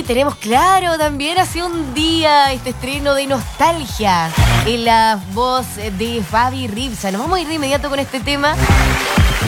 tenemos, claro, también hace un día este estreno de Nostalgia en la voz de Fabi Ripsa. Nos vamos a ir de inmediato con este tema.